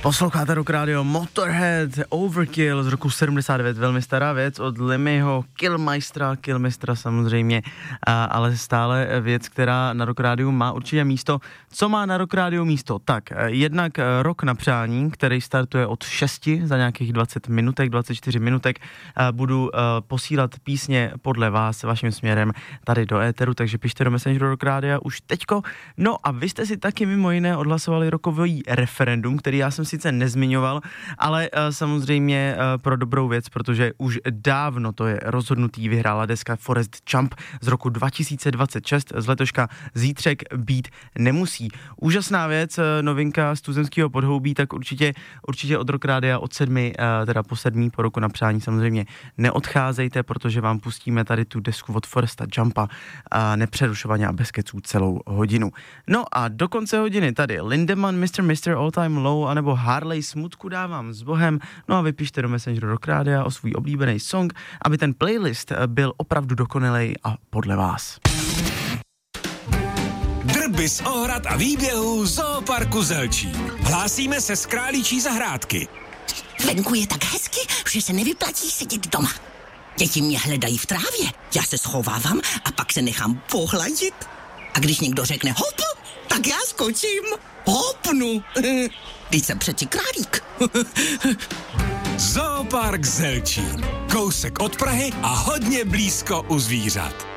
Posloucháte Rock Radio, Motorhead, Overkill z roku 79, velmi stará věc od Lemmyho Killmeistera samozřejmě, ale stále věc, která na Rock Radio má určitě místo. Co má na Rock Radio místo? Tak, jednak Rok na přání, který startuje od 6 za nějakých 24 minutek, budu posílat písně podle vás, vaším směrem tady do éteru, takže pište do Messengeru Rock Radio už teďko. No a vy jste si taky mimo jiné odhlasovali rokový referendum, který já jsem sice nezmiňoval, ale samozřejmě pro dobrou věc, protože už dávno to je rozhodnutý, vyhrála deska Forrest Jump z roku 2026, z letoška Zítřek být nemusí. Úžasná věc, novinka z tuzemského podhoubí, tak určitě od Rock Rádia od 7, teda po 7, po Roku na přání samozřejmě neodcházejte, protože vám pustíme tady tu desku od Forresta Jumpa nepřerušovaně a bez keců celou hodinu. No a do konce hodiny tady Lindemann, Mr. All Time Low, anebo Harley Smutku dávám s Bohem. No a vypište do Messengeru Rock Rádia o svůj oblíbený song, aby ten playlist byl opravdu dokonalej a podle vás. Drby z ohrad a výběhů Zooparku Zelčín. Hlásíme se z Králíčí zahrádky. Venku je tak hezky, že se nevyplatí sedět doma. Děti mě hledají v trávě, já se schovávám a pak se nechám pohladit. A když někdo řekne hop, tak já skočím. Hopnu. Teď jsem přeci králík. Zoopark Zelčín. Kousek od Prahy a hodně blízko u zvířat.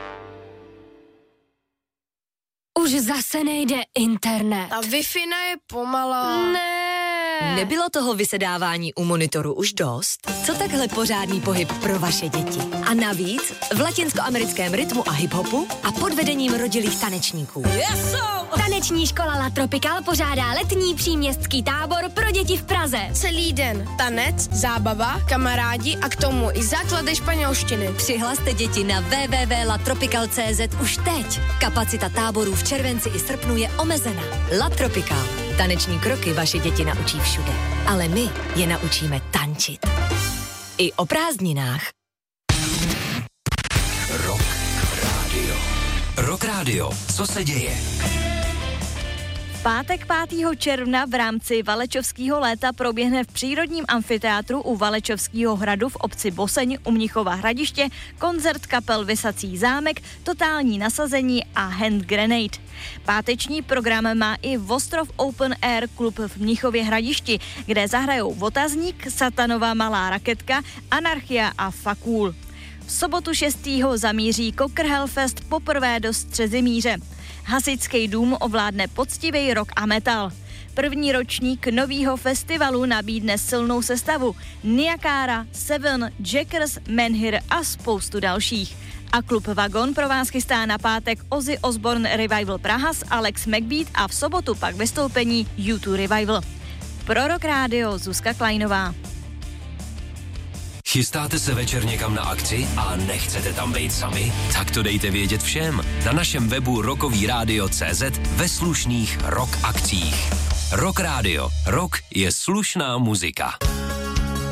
Už zase nejde internet. A Wi-Fi je pomalá. Ne. Nebylo toho vysedávání u monitoru už dost? Co takhle pořádný pohyb pro vaše děti? A navíc v latinskoamerickém rytmu a hiphopu a pod vedením rodilých tanečníků. Taneční škola La Tropical pořádá letní příměstský tábor pro děti v Praze. Celý den tanec, zábava, kamarádi a k tomu i základy španělštiny. Přihlaste děti na www.latropical.cz už teď. Kapacita táborů v červenci i srpnu je omezena. La Tropical. Taneční kroky vaše děti naučí všude, ale my je naučíme tančit. I o prázdninách. Rock Radio. Rock Radio. Co se děje? V pátek 5. června v rámci Valečovského léta proběhne v přírodním amfiteátru u Valečovského hradu v obci Boseň u Mnichova Hradiště koncert kapel Visací zámek, Totální nasazení a Hand Grenade. Páteční program má i Vostrov Open Air klub v Mnichově Hradišti, kde zahrajou Otazník, Satanova malá raketka, Anarchia a Fakul. V sobotu 6. zamíří Cocker Hellfest poprvé do Střezimíře. Hasičský dům ovládne poctivý rock a metal. První ročník novýho festivalu nabídne silnou sestavu Niakára, Seven, Jackers, Menhir a spoustu dalších. A klub Vagon pro vás chystá na pátek Ozzy Osbourne Revival Praha s Alex McBeat a v sobotu pak vystoupení U2 Revival. Pro Rock Radio Zuzka Kleinová. Chystáte se večer někam na akci a nechcete tam být sami? Tak to dejte vědět všem. Na našem webu rockovyradio.cz ve slušných rock akcích. Rock Radio. Rock je slušná muzika.